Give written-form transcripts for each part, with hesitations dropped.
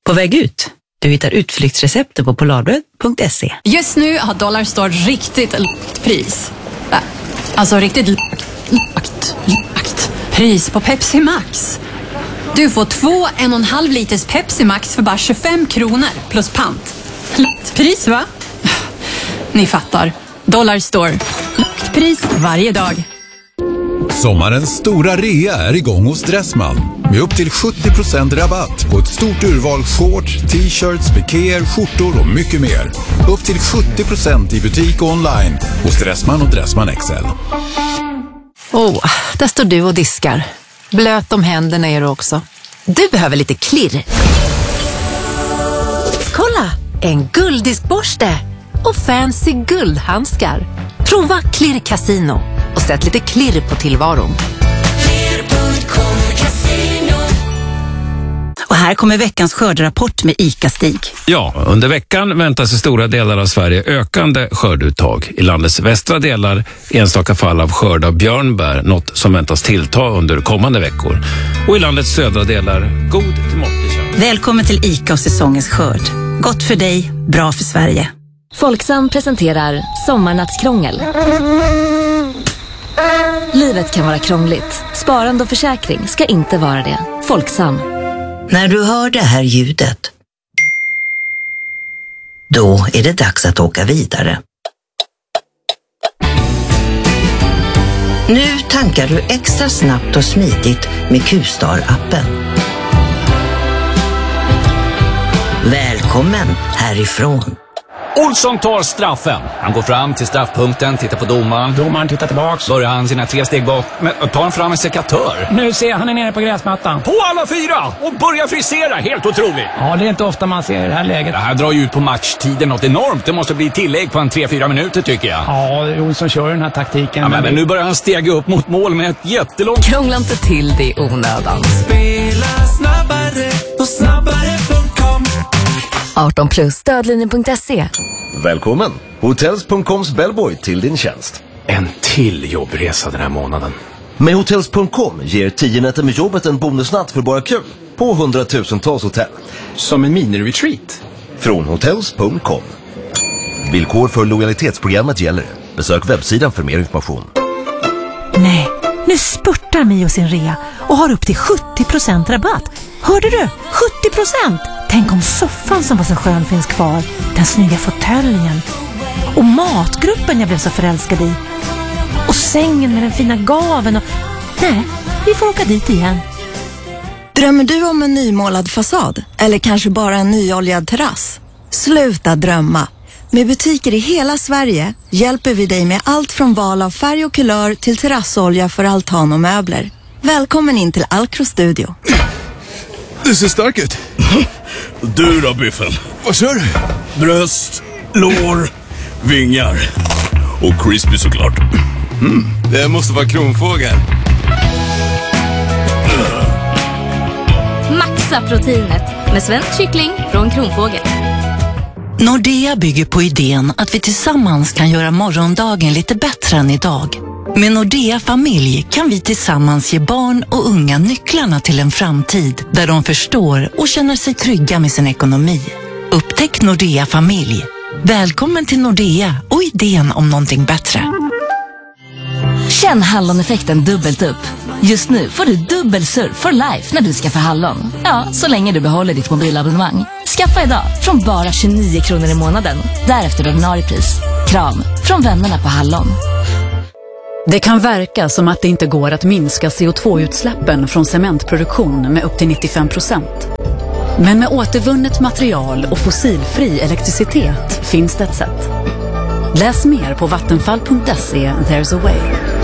På väg ut. Du hittar utflyktsrecepter på polarbröd.se. Just nu har Dollarstore riktigt lågt pris. Alltså riktigt lågt pris på Pepsi Max. Du får 2 1,5 liters Pepsi Max för bara 25 kronor plus pant. Lågt pris, va? Ni fattar. Dollarstore. Lågt pris varje dag. Sommarens stora rea är igång hos Dressman. Med upp till 70% rabatt på ett stort urval shorts, t-shirts, pikéer, skjortor och mycket mer. Upp till 70% i butik och online hos Dressman och Dressman XL. Där står du och diskar. Blöt om händerna är du också. Du behöver lite klirr. Kolla, en gulddiskborste och fancy guldhandskar. Prova Klirr Casino och sätt lite klirr på tillvaron. Och här kommer veckans skörderapport med ICA-Stig. Ja, under veckan väntas i stora delar av Sverige ökande skörduttag. I landets västra delar enstaka fall av skörd av björnbär, något som väntas tillta under kommande veckor. Och i landets södra delar god till måttlig chans. Välkommen till ICA och säsongens skörd. Gott för dig, bra för Sverige. Folksam presenterar Sommarnattskrångel. Livet kan vara krångligt. Sparande och försäkring ska inte vara det. Folksam. När du hör det här ljudet, då är det dags att åka vidare. Nu tankar du extra snabbt och smidigt med Q-Star-appen. Välkommen härifrån. Olsson tar straffen. Han går fram till straffpunkten, tittar på domaren. Domaren tittar tillbaks. Börjar han sina 3 steg bak. Men tar han fram en sekatör. Nu ser han är nere på gräsmattan. På alla 4! Och börjar frisera. Helt otroligt. Ja, det är inte ofta man ser det här läget. Det här drar ju ut på matchtiden något enormt. Det måste bli tillägg på en 3-4 minuter tycker jag. Ja, Olsson kör den här taktiken. Ja, men nu börjar han stega upp mot mål med ett jättelångt... Krångla inte till det i onödan. Spela snabbare på snabbare.com. 18+, stödlinjen.se. Välkommen! Hotels.coms Bellboy till din tjänst. En till jobbresa den här månaden. Med Hotels.com ger 10 nätter med jobbet en bonusnatt för bara kul på 100,000-tals hotell. Som en mini-retreat. Från Hotels.com. Villkor för lojalitetsprogrammet gäller. Besök webbsidan för mer information. Nej, nu spurtar Mio sin rea och har upp till 70% rabatt. Hörde du? 70%! Tänk om soffan som var så skön finns kvar. Den snygga fåtöljen. Och matgruppen jag blev så förälskad i. Och sängen med den fina gaven. Och... Nej, vi får åka dit igen. Drömmer du om en nymålad fasad? Eller kanske bara en nyoljad terrass? Sluta drömma. Med butiker i hela Sverige hjälper vi dig med allt från val av färg och kulör till terrassolja för altan och möbler. Välkommen in till Alcro Studio. Det ser stark ut. Du då, Biffen? Vad kör du? Bröst, lår, vingar. Och crispy såklart. Det måste vara kronfågel. Maxa proteinet med svensk kyckling från Kronfågel. Nordea bygger på idén att vi tillsammans kan göra morgondagen lite bättre än idag. Med Nordea Familj kan vi tillsammans ge barn och unga nycklarna till en framtid där de förstår och känner sig trygga med sin ekonomi. Upptäck Nordea Familj. Välkommen till Nordea och idén om någonting bättre. Känn halloneffekten dubbelt upp. Just nu får du dubbel surf for life när du skaffar hallon. Ja, så länge du behåller ditt mobilabonnemang. Skaffa idag från bara 29 kronor i månaden. Därefter ordinarie pris. Kram från vännerna på Hallon. Det kan verka som att det inte går att minska CO2-utsläppen från cementproduktion med upp till 95%. Men med återvunnet material och fossilfri elektricitet finns det ett sätt. Läs mer på vattenfall.se. There's a way.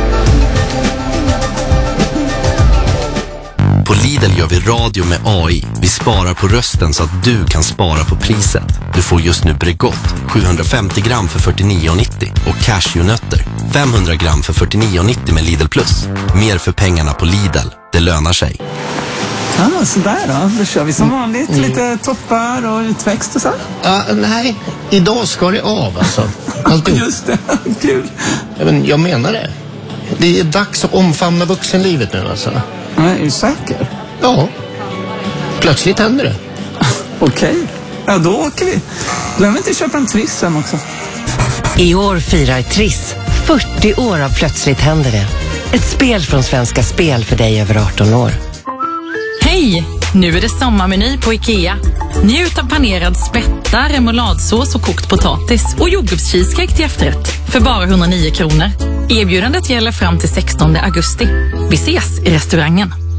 På Lidl gör vi radio med AI. Vi sparar på rösten så att du kan spara på priset. Du får just nu Bregott 750 gram för 49,90 och cashewnötter 500 gram för 49,90 med Lidl Plus. Mer för pengarna på Lidl. Det lönar sig. Ja, sådär då. Då kör vi som vanligt. Lite toppar och utväxt och så. Nej, idag ska det av alltså. Just det, kul. Men jag menar det. Det är dags att omfamna vuxenlivet nu alltså. Ja, är du säker? Ja. Plötsligt händer det. Okej, ja då åker vi. Glöm inte att köpa en Triss sen också. I år firar Triss 40 år av Plötsligt händer det. Ett spel från Svenska Spel för dig över 18 år. Hej! Nu är det sommarmeny på IKEA. Njut av panerad spätta, remouladsås och kokt potatis och jordgubbscheesecake till efterrätt för bara 109 kronor. Erbjudandet gäller fram till 16 augusti. Vi ses i restaurangen.